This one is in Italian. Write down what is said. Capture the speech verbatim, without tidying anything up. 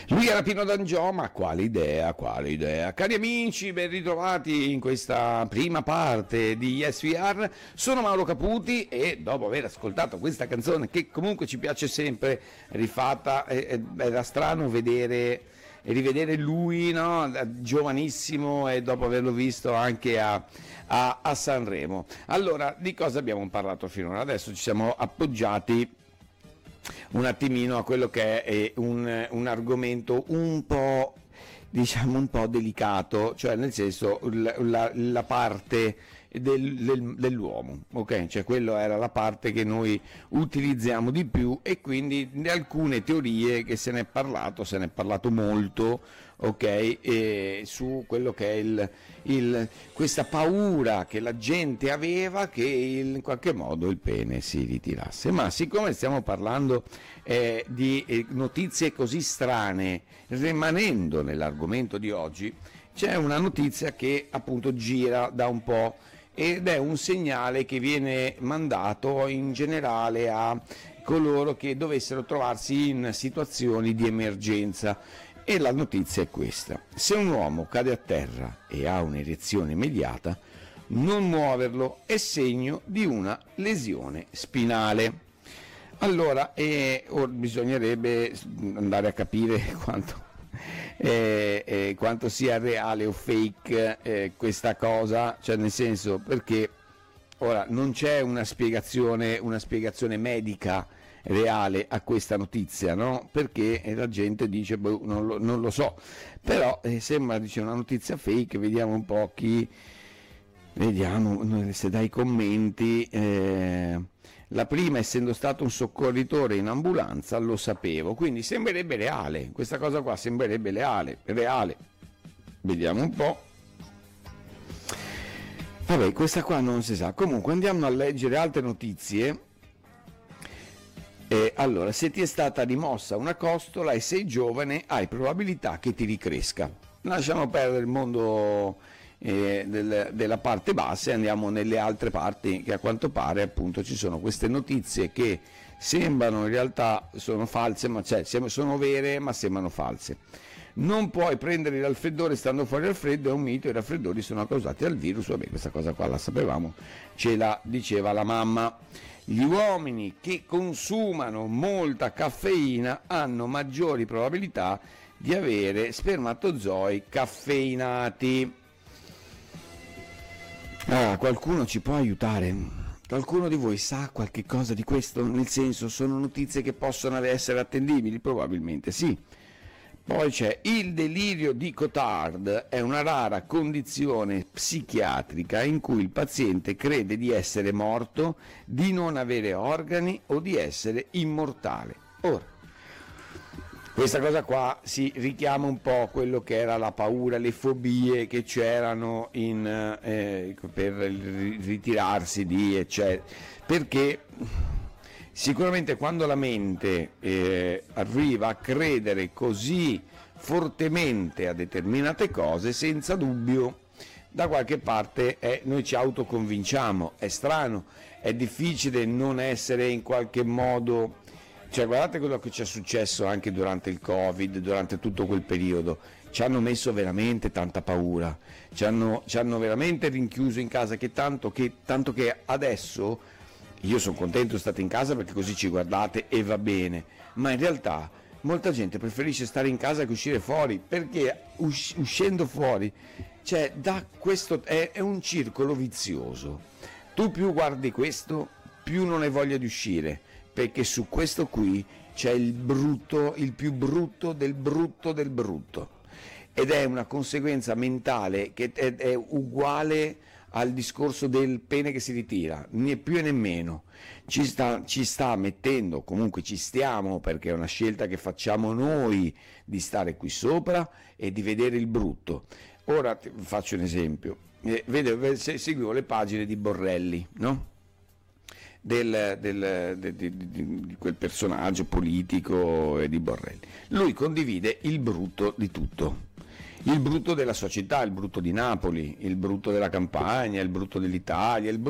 Lui era Pino D'Angiò, ma quale idea, quale idea. Cari amici, ben ritrovati in questa prima parte di Yes We Are. Sono Mauro Caputi e dopo aver ascoltato questa canzone che comunque ci piace sempre, rifatta, eh, era strano vedere e rivedere lui, no? Giovanissimo, e dopo averlo visto anche a, a, a Sanremo. Allora, di cosa abbiamo parlato finora? Adesso ci siamo appoggiati un attimino a quello che è un, un argomento un po', diciamo, un po' delicato, cioè nel senso la, la, la parte del, del, dell'uomo, ok? Cioè quello era la parte che noi utilizziamo di più, e quindi di alcune teorie che se ne è parlato, se ne è parlato molto, ok? E su quello che è il, il, questa paura che la gente aveva che il, in qualche modo il pene si ritirasse. Ma siccome stiamo parlando eh, di eh, notizie così strane, rimanendo nell'argomento di oggi, c'è una notizia che appunto gira da un po', ed è un segnale che viene mandato in generale a coloro che dovessero trovarsi in situazioni di emergenza. E la notizia è questa: se un uomo cade a terra e ha un'erezione immediata, non muoverlo è segno di una lesione spinale. Allora, eh, or bisognerebbe andare a capire quanto, eh, eh, quanto sia reale o fake eh, questa cosa, cioè nel senso, perché ora non c'è una spiegazione, una spiegazione medica reale a questa notizia, no? Perché la gente dice boh, non, lo, non lo so, però eh, sembra, dice, una notizia fake. Vediamo un po' chi, vediamo se dai commenti. Eh, la prima: essendo stato un soccorritore in ambulanza lo sapevo, quindi sembrerebbe reale, questa cosa qua sembrerebbe reale, reale. Vediamo un po'. Vabbè, questa qua non si sa. Comunque andiamo a leggere altre notizie. Eh, allora, se ti è stata rimossa una costola e sei giovane, hai probabilità che ti ricresca. Lasciamo perdere il mondo eh, del, della parte bassa e andiamo nelle altre parti, che a quanto pare appunto ci sono queste notizie che sembrano in realtà sono false, ma cioè sono vere ma sembrano false. Non puoi prendere il raffreddore stando fuori al freddo, è un mito, i raffreddori sono causati dal virus. Vabbè, questa cosa qua la sapevamo, ce la diceva la mamma. Gli uomini che consumano molta caffeina hanno maggiori probabilità di avere spermatozoi caffeinati. Ah, qualcuno ci può aiutare? Qualcuno di voi sa qualche cosa di questo? Nel senso, sono notizie che possono essere attendibili? Probabilmente sì. Poi c'è il delirio di Cotard, è una rara condizione psichiatrica in cui il paziente crede di essere morto, di non avere organi o di essere immortale. Ora, questa cosa qua si richiama un po' quello che era la paura, le fobie che c'erano in, eh, per ritirarsi di eccetera, perché sicuramente quando la mente eh, arriva a credere così fortemente a determinate cose, senza dubbio da qualche parte eh, noi ci autoconvinciamo. È strano, è difficile non essere in qualche modo, cioè guardate quello che ci è successo anche durante il Covid, durante tutto quel periodo. Ci hanno messo veramente tanta paura, ci hanno, ci hanno veramente rinchiuso in casa, che tanto che, tanto che adesso io sono contento di stare in casa perché così ci guardate e va bene, ma in realtà molta gente preferisce stare in casa che uscire fuori, perché us- uscendo fuori, cioè, da questo è, è un circolo vizioso. Tu più guardi questo, più non hai voglia di uscire, perché su questo qui c'è il brutto, il più brutto del brutto del brutto, ed è una conseguenza mentale che è, è uguale al discorso del pene che si ritira, né più e nemmeno. Ci sta, ci sta mettendo, comunque ci stiamo, perché è una scelta che facciamo noi di stare qui sopra e di vedere il brutto. Ora ti faccio un esempio, eh, vedo, se, seguivo le pagine di Borrelli, no? Del, del, de, de, de, di quel personaggio politico eh, di Borrelli. Lui condivide il brutto di tutto. Il brutto della società, il brutto di Napoli, il brutto della Campania, il brutto dell'Italia, il